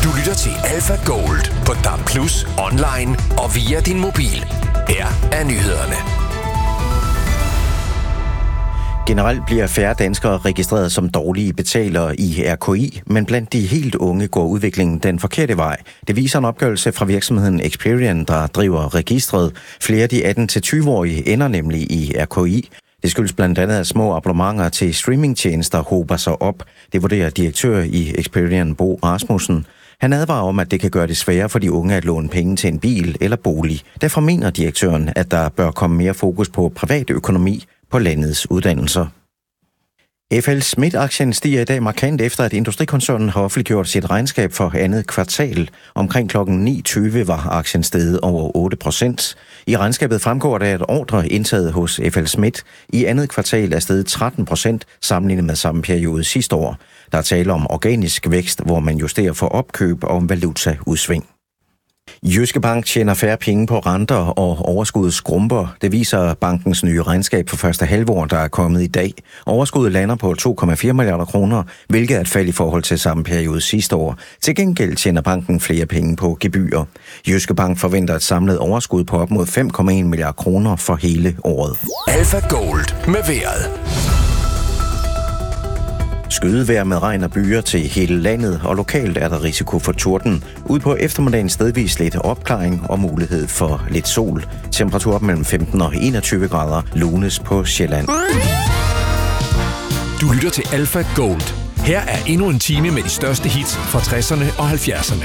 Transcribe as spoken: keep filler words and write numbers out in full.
Du lytter til Alpha Gold på D A B plus, online og via din mobil. Her er nyhederne. Generelt bliver færre danskere registreret som dårlige betalere i R K I, men blandt de helt unge går udviklingen den forkerte vej. Det viser en opgørelse fra virksomheden Experian, der driver registret. Flere af de atten til tyve-årige ender nemlig i R K I. Det skyldes blandt andet, at små abonnementer til streamingtjenester hober sig op. Det vurderer direktør i Experian, Bo Rasmussen. Han advarer om, at det kan gøre det sværere for de unge at låne penge til en bil eller bolig. Derfor mener direktøren, at der bør komme mere fokus på privat økonomi på landets uddannelser. F L Schmidt-aktien stiger i dag markant efter, at industrikoncernen har offentliggjort sit regnskab for andet kvartal. Omkring klokken ni tyve var aktien steget over otte procent. I regnskabet fremgår det, at ordre indtaget hos F L Schmidt i andet kvartal er steget tretten procent sammenlignet med samme periode sidste år. Der er tale om organisk vækst, hvor man justerer for opkøb og valutaudsving. Jyske Bank tjener færre penge på renter og overskuddet skrumper. Det viser bankens nye regnskab for første halvår, der er kommet i dag. Overskuddet lander på to komma fire milliarder kroner, hvilket er et fald i forhold til samme periode sidste år. Til gengæld tjener banken flere penge på gebyrer. Jyske Bank forventer et samlet overskud på op mod fem komma en milliarder kroner for hele året. Alpha Gold med vejret. Skydevejr med regn og byer til hele landet, og lokalt er der risiko for torden. Ud på eftermiddagen stedvis lidt opklaring og mulighed for lidt sol. Temperatur mellem femten og enogtyve grader, lunes på Sjælland. Du lytter til Alpha Gold. Her er endnu en time med de største hits fra tresserne og halvfjerdserne.